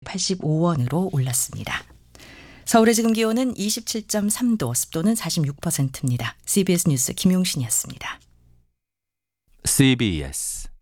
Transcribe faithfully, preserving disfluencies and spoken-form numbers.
오백팔십오 원으로 올랐습니다. 서울의 지금 기온은 이십칠 점 삼 도, 습도는 사십육 퍼센트입니다. 씨비에스 뉴스 김용신이었습니다. 씨비에스